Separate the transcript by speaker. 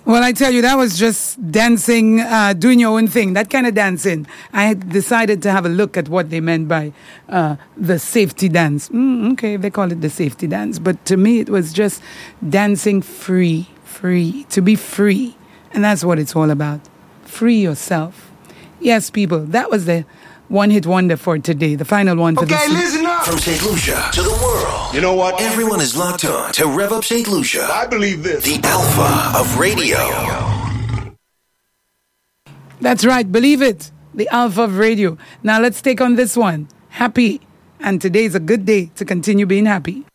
Speaker 1: Well, I tell you, that was just dancing, doing your own thing, that kind of dancing. I had decided to have a look at what they meant by the safety dance. Okay, they call it the safety dance. But to me, it was just dancing free, to be free. And that's what it's all about. Free yourself. Yes, people, that was the one-hit wonder for today, the final one for
Speaker 2: Okay, listen up.
Speaker 3: From St. Lucia to the world.
Speaker 2: You know what?
Speaker 3: Everyone is locked on to Rev Up St. Lucia.
Speaker 2: I believe this.
Speaker 3: The Alpha of radio.
Speaker 1: That's right, believe it. The Alpha of radio. Now let's take on this one. Happy. And today's a good day to continue being happy.